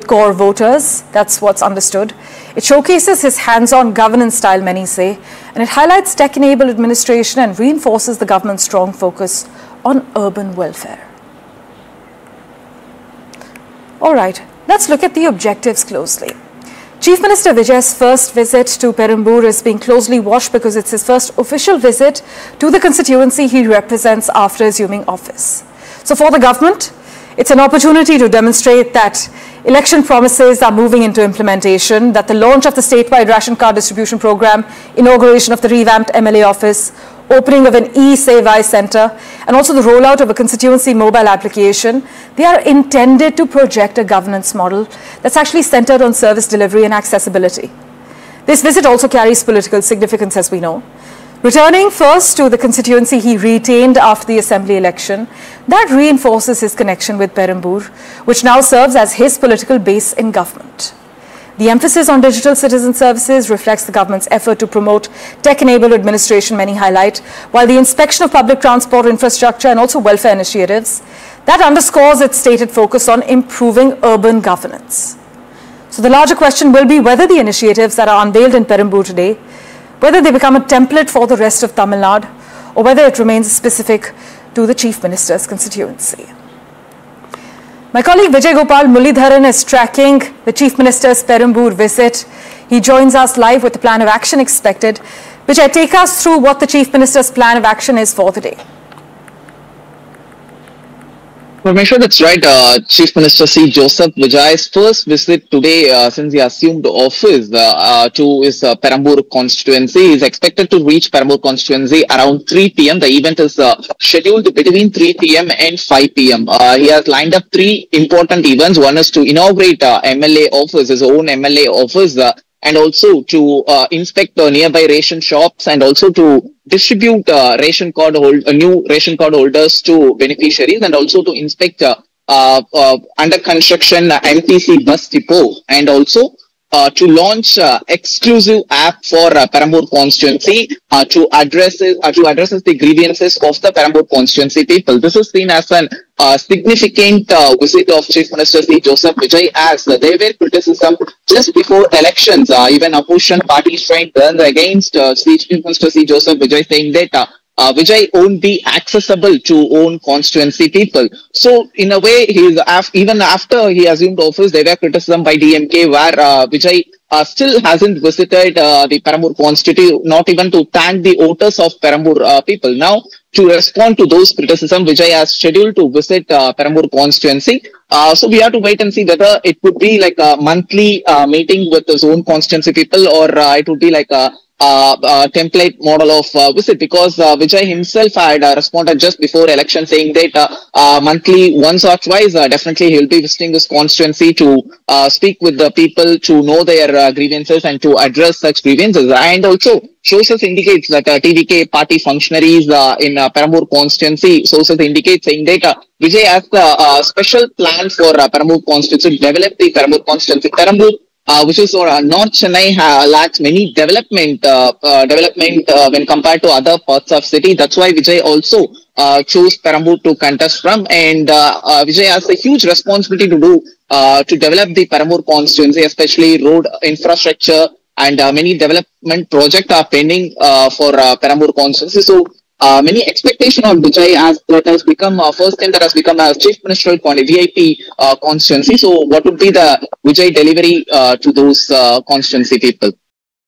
core voters. That's what's understood. It showcases his hands-on governance style, many say, and it highlights tech-enabled administration and reinforces the government's strong focus on urban welfare. All right, let's look at the objectives closely. Chief Minister Vijay's first visit to Perambur is being closely watched because it's his first official visit to the constituency he represents after assuming office. So for the government, it's an opportunity to demonstrate that election promises are moving into implementation, that the launch of the statewide ration card distribution program, inauguration of the revamped MLA office, opening of an e-Sevai center, and also the rollout of a constituency mobile application, they are intended to project a governance model that's actually centered on service delivery and accessibility. This visit also carries political significance, as we know. Returning first to the constituency he retained after the assembly election, that reinforces his connection with Perambur, which now serves as his political base in government. The emphasis on digital citizen services reflects the government's effort to promote tech-enabled administration, many highlight, while the inspection of public transport infrastructure and also welfare initiatives, that underscores its stated focus on improving urban governance. So the larger question will be whether the initiatives that are unveiled in Perambur today, whether they become a template for the rest of Tamil Nadu, or whether it remains specific to the Chief Minister's constituency. My colleague Vijay Gopal Mulidharan is tracking the Chief Minister's Perambur visit. He joins us live with the plan of action expected. Vijay, take us through what the Chief Minister's plan of action is for the day. Well, make sure that's right. Chief Minister C. Joseph Vijay's first visit today since he assumed office to his Perambur constituency is expected to reach Perambur constituency around 3 p.m. The event is scheduled between 3 p.m. and 5 p.m. He has lined up 3 important events. One is to inaugurate MLA office, his own MLA office, and also to inspect nearby ration shops and also to distribute new ration card holders to beneficiaries, and also to inspect under construction MTC bus depot, and also to launch exclusive app for Perambur constituency to address the grievances of the Perambur constituency people. This is seen as an significant visit of Chief Minister C. Joseph Vijay, as there were criticism just before elections. Even opposition parties trying to turn against Chief Minister C. Joseph Vijay, saying that Vijay won't be accessible to own constituency people. So in a way, even after he assumed office, there were criticism by DMK where Vijay still hasn't visited the Perambur constituency, not even to thank the voters of Perambur people. Now, to respond to those criticism, Vijay has scheduled to visit Perambur constituency. So we have to wait and see whether it would be like a monthly meeting with his own constituency people, or it would be like a template model of visit, because Vijay himself had responded just before election saying that monthly, once or twice, definitely he will be visiting this constituency to speak with the people, to know their grievances and to address such grievances. And also, sources indicates that TVK party functionaries in Perambur constituency, sources indicate saying that Vijay has a special plan for Perambur constituency to develop the Perambur constituency. Perambur, which is North Chennai, lacks many development when compared to other parts of city. That's why Vijay also chose Perambur to contest from, and Vijay has a huge responsibility to do to develop the Perambur constituency, especially road infrastructure, and many development projects are pending for Perambur constituency. So many expectation on Vijay, as that has become first time that has become a chief ministerial VIP constituency. So what would be the Vijay delivery to those constituency people?